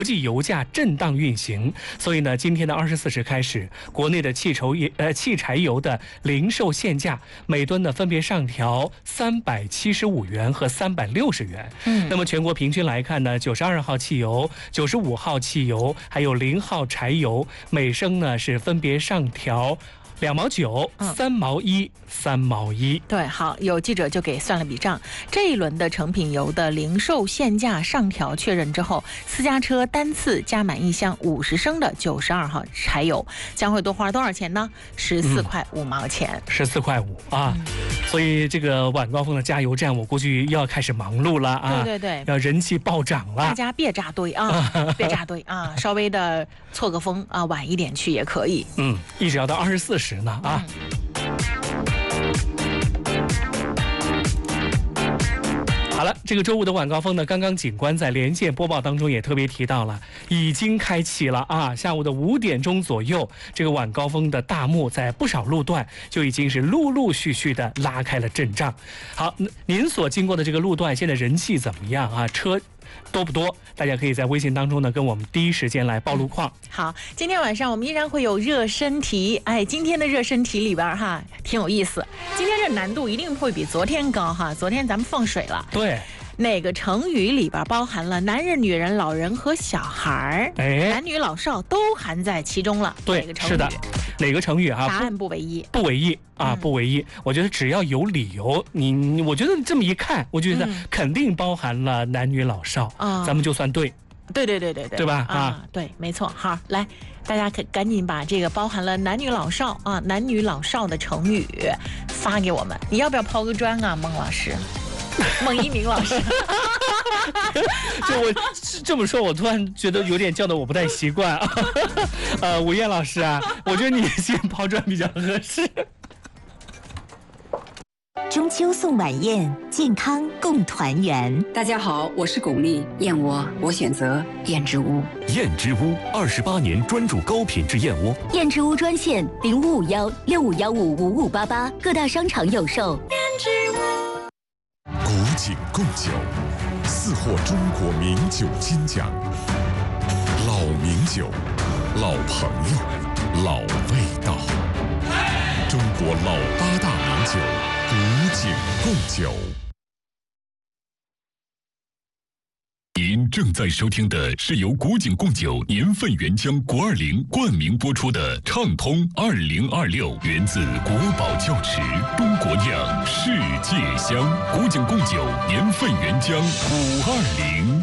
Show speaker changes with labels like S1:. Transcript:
S1: 国际油价震荡运行，所以呢，今天的24时开始，国内的汽柴油的零售限价每吨呢分别上调375元和360元。那么全国平均来看呢，92号汽油、95号汽油还有0号柴油每升呢是分别上调2毛9、3毛1、3毛1。
S2: 对，好，有记者就给算了笔账，这一轮的成品油的零售限价上调确认之后，私家车单次加满一箱50升的92号柴油将会多花多少钱呢？14块5毛钱
S1: ，14块5啊！所以这个晚高峰的加油站，我估计要开始忙碌了啊！
S2: 对对对，
S1: 要人气暴涨了。
S2: 大家别扎堆啊，别扎堆啊，稍微的错个峰啊，晚一点去也可以。
S1: 一直要到24时呢啊。好了，这个周五的晚高峰呢，刚刚警官在连线播报当中也特别提到了，已经开启了啊，下午的5点钟左右，这个晚高峰的大幕在不少路段就已经是陆陆续续的拉开了阵仗。好，您所经过的这个路段现在人气怎么样啊？车多不多？大家可以在微信当中呢跟我们第一时间来报路况。
S2: 好，今天晚上我们依然会有热身题。哎，今天的热身题里边哈挺有意思，今天这难度一定会比昨天高哈。昨天咱们放水了。
S1: 对。
S2: 哪个成语里边包含了男人、女人、老人和小孩？男女老少都含在其中了。
S1: 对，是的。哪个成语啊？
S2: 答案不为意。
S1: 不为意啊，不为意。我觉得只要有理由，我觉得这么一看，我觉得肯定包含了男女老少啊，咱们就算对。对吧？啊，
S2: 对，没错。好，来，大家赶紧把这个包含了男女老少啊、男女老少的成语发给我们。你要不要抛个砖啊，孟老师？孟一鸣老师，
S1: 就我这么说，我突然觉得有点叫的我不太习惯啊。吴燕老师啊，我觉得你先抛砖比较合适。
S3: 中秋送晚宴，健康共团圆。
S4: 大家好，我是巩俐，燕窝我选择燕之屋。
S5: 燕之屋28年专注高品质燕窝。
S3: 燕之屋专线0551655588，各大商场有售。燕之屋。
S6: 古井贡酒4获中国名酒金奖，老名酒，老朋友，老味道。中国老8大名酒，古井贡酒。
S5: 您正在收听的是由古井贡酒年份原浆520冠名播出的《畅通2026》，源自国宝窖池，中国酿，世界香。古井贡酒年份原浆520。